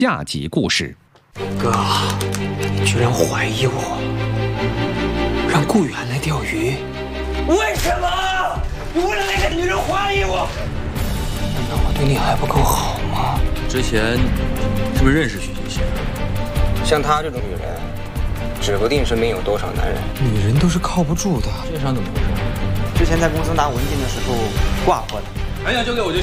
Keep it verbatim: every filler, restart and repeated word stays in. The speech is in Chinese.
下集故事。 哥，你居然怀疑我，让顾源来钓鱼？为什么？你为了那个女人怀疑我？难道我对你还不够好吗？ 之前是不是认识许金星？ 像她这种女人，指不定身边有多少男人。 女人都是靠不住的。 这伤怎么回事？ 之前在公司拿文件的时候挂过的。 还想交给我就。